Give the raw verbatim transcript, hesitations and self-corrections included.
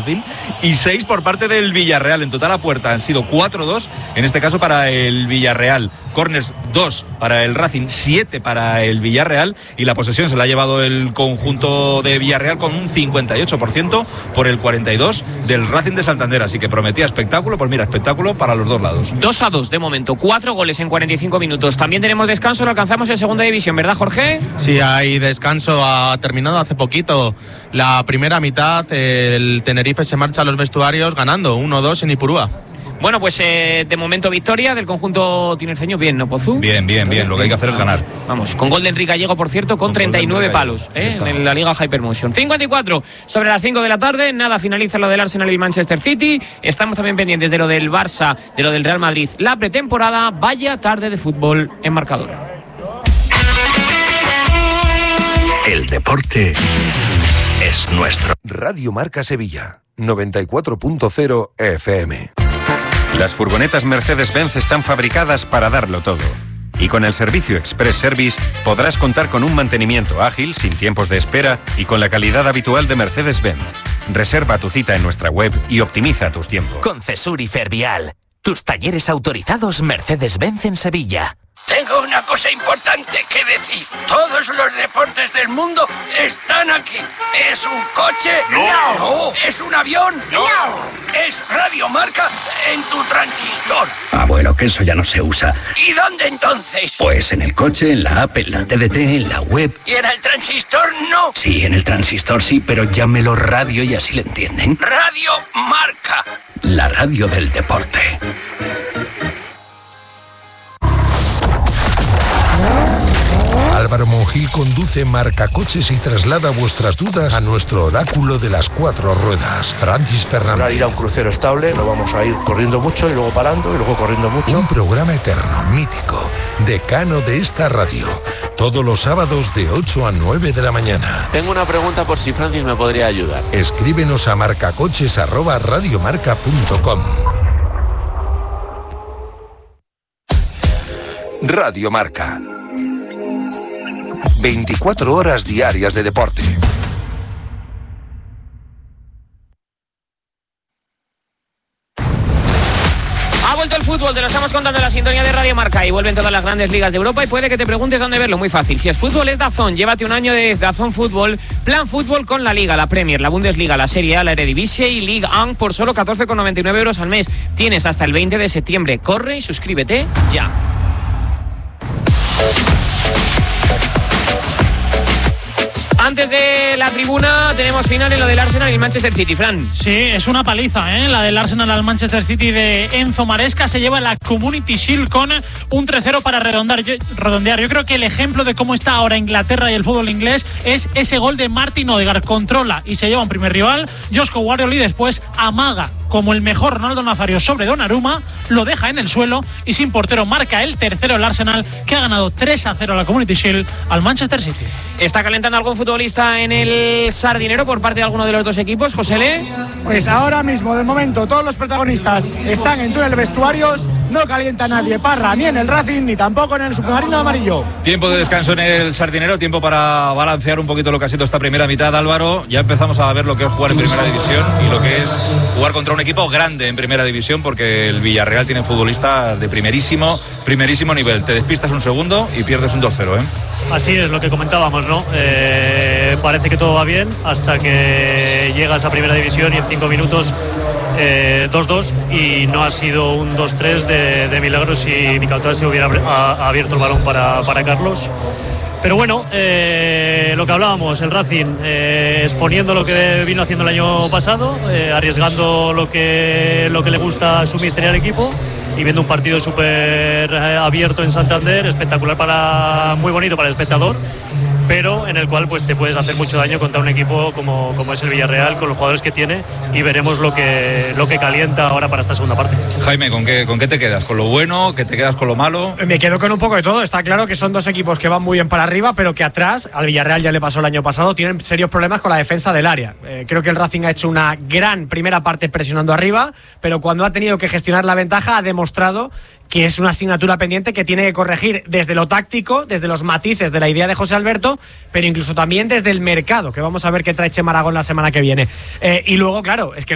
Racing y seis por parte del Villarreal. En total a puerta han sido cuatro dos, en este caso para el Villarreal. Corners dos para el Racing, siete para el Villarreal, y la posesión se la ha llevado el conjunto de Villarreal con un cincuenta y ocho por ciento por el cuarenta y dos por ciento del Racing de Santander. Así que prometía espectáculo, pues mira, espectáculo para los dos lados. dos a dos de momento, cuatro goles en cuarenta y cinco minutos. También tenemos descanso, lo alcanzamos en segunda división, ¿verdad, Jorge? Sí, hay descanso, ha terminado hace poquito la primera mitad. El Tenerife se marcha a los vestuarios ganando uno dos en Ipurúa. Bueno, pues eh, de momento victoria del conjunto tinerfeño. Bien, ¿no, Pozú? Bien, bien, bien. Lo que hay que hacer es ganar. Vamos, con gol de Enrique Gallego, por cierto, con, con treinta y nueve palos eh, en la Liga Hypermotion. cincuenta y cuatro sobre las cinco de la tarde. Nada, finaliza lo del Arsenal y Manchester City. Estamos también pendientes de lo del Barça, de lo del Real Madrid. La pretemporada, vaya tarde de fútbol en marcador. El deporte es nuestro. Radio Marca Sevilla, noventa y cuatro punto cero F M. Las furgonetas Mercedes-Benz están fabricadas para darlo todo. Y con el servicio Express Service podrás contar con un mantenimiento ágil, sin tiempos de espera y con la calidad habitual de Mercedes-Benz. Reserva tu cita en nuestra web y optimiza tus tiempos. Con Cesur y Fervial, tus talleres autorizados Mercedes-Benz en Sevilla. Tengo una cosa importante que decir. Todos los deportes del mundo están aquí. ¿Es un coche? No. No. ¿Es un avión? No. ¿Es Radio Marca en tu transistor? Ah, bueno, que eso ya no se usa. ¿Y dónde entonces? Pues en el coche, en la app, en la T D T, en la web. ¿Y en el transistor no? Sí, en el transistor sí, pero llámelo radio y así le entienden. Radio Marca. La radio del deporte. Álvaro Monjil conduce Marcacoches y traslada vuestras dudas a nuestro oráculo de las cuatro ruedas, Francis Fernández. Para ir a un crucero estable, no vamos a ir corriendo mucho y luego parando y luego corriendo mucho. Un programa eterno, mítico, decano de esta radio. Todos los sábados de ocho a nueve de la mañana. Tengo una pregunta por si Francis me podría ayudar. Escríbenos a marcacoches arroba radiomarca punto com. Radio Marca. veinticuatro horas diarias de deporte. Ha vuelto el fútbol, te lo estamos contando en la sintonía de Radio Marca y vuelven todas las grandes ligas de Europa y puede que te preguntes dónde verlo. Muy fácil, si es fútbol es DAZN, llévate un año de DAZN Fútbol, plan fútbol con la Liga, la Premier, la Bundesliga, la Serie A, la Eredivisie y Ligue uno por solo catorce con noventa y nueve euros al mes. Tienes hasta el veinte de septiembre, corre y suscríbete ya. Antes de la tribuna tenemos final en lo del Arsenal y el Manchester City, Fran. Sí, es una paliza, ¿eh? La del Arsenal al Manchester City de Enzo Maresca. Se lleva la Community Shield con un tres cero para redondear. Yo, redondear. Yo creo que el ejemplo de cómo está ahora Inglaterra y el fútbol inglés es ese gol de Martin Odegaard. Controla y se lleva un primer rival. Josko Guardiola y después amaga como el mejor Ronaldo Nazario sobre Donnarumma, lo deja en el suelo y sin portero marca el tercero el Arsenal, que ha ganado tres a cero la Community Shield al Manchester City. ¿Está calentando algún futbolista en el Sardinero por parte de alguno de los dos equipos, José Le? Pues ahora mismo, de momento, todos los protagonistas están en túnel vestuarios, no calienta nadie Parra ni en el Racing ni tampoco en el submarino amarillo. Tiempo de descanso en el Sardinero, tiempo para balancear un poquito lo que ha sido esta primera mitad, Álvaro. Ya empezamos a ver lo que es jugar en primera división y lo que es jugar contra un equipo grande en primera división, porque el Villarreal tiene futbolistas de primerísimo, primerísimo nivel. Te despistas un segundo y pierdes un dos cero, ¿eh? Así es lo que comentábamos, ¿no? Eh, parece que todo va bien hasta que llegas a primera división y en cinco minutos eh, dos dos y no ha sido un dos tres de, de milagros si Micautar se hubiera a, abierto el balón para, para Carlos. Pero bueno, eh, lo que hablábamos, el Racing eh, exponiendo lo que vino haciendo el año pasado, eh, arriesgando lo que, lo que le gusta a su mister al equipo y viendo un partido súper abierto en Santander, espectacular, para muy bonito para el espectador, pero en el cual pues te puedes hacer mucho daño contra un equipo como, como es el Villarreal, con los jugadores que tiene, y veremos lo que, lo que calienta ahora para esta segunda parte. Jaime, ¿con qué, ¿con qué te quedas? ¿Con lo bueno? ¿Que te quedas con lo malo? Me quedo con un poco de todo. Está claro que son dos equipos que van muy bien para arriba, pero que atrás, al Villarreal ya le pasó el año pasado, tienen serios problemas con la defensa del área. Eh, creo que el Racing ha hecho una gran primera parte presionando arriba, pero cuando ha tenido que gestionar la ventaja ha demostrado que es una asignatura pendiente que tiene que corregir desde lo táctico, desde los matices de la idea de José Alberto, pero incluso también desde el mercado, que vamos a ver qué trae Chema Aragón la semana que viene. Eh, y luego, claro, es que